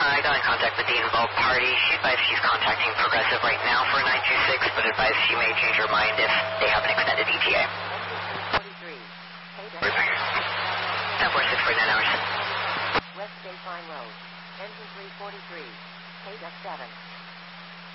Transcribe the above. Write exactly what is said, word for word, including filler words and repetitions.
I got in contact with the involved party. She advised she's contacting Progressive right now for a nine two six, but advised she may change her mind if they have an extended E T A. ten four six for nine hours. West Bay Fine Road, engine three forty-three, K seven.